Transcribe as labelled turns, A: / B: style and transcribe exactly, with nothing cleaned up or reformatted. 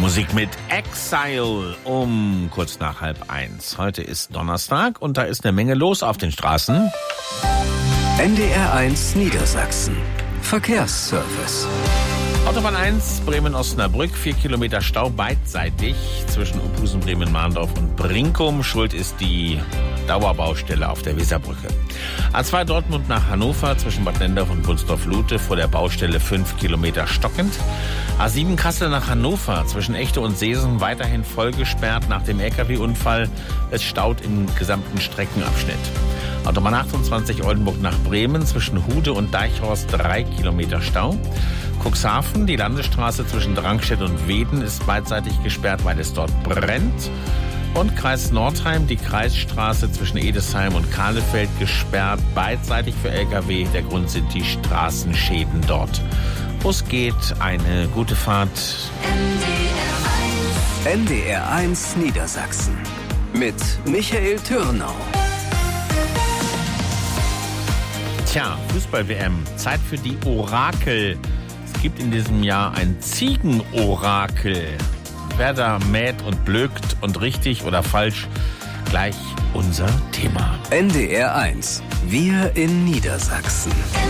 A: Musik mit Exile um kurz nach halb eins. Heute ist Donnerstag und da ist eine Menge los auf den Straßen.
B: N D R eins Niedersachsen. Verkehrsservice.
A: Autobahn eins, Bremen-Osnabrück, vier Kilometer Stau beidseitig zwischen Uphusen, Bremen-Mahndorf und Brinkum. Schuld ist die Dauerbaustelle auf der Weserbrücke. A zwei Dortmund nach Hannover zwischen Bad Nendorf und Wunsdorf-Lute vor der Baustelle fünf Kilometer stockend. A sieben Kassel nach Hannover zwischen Echte und Seesen weiterhin voll gesperrt nach dem L K W-Unfall. Es staut im gesamten Streckenabschnitt. Autobahn achtundzwanzig Oldenburg nach Bremen zwischen Hude und Deichhorst drei Kilometer Stau. Cuxhaven, die Landesstraße zwischen Drangstedt und Weden ist beidseitig gesperrt, weil es dort brennt. Und Kreis Nordheim, die Kreisstraße zwischen Edesheim und Kahlefeld gesperrt, beidseitig für L K W. Der Grund sind die Straßenschäden dort. Bus geht, eine gute Fahrt.
B: N D R eins Niedersachsen mit Michael Türnau.
A: Tja, Fußball-W M, Zeit für die Orakel. Es gibt in diesem Jahr ein Ziegenorakel. Wer da mäht und blökt und richtig oder falsch, gleich unser Thema.
B: N D R eins, wir in Niedersachsen.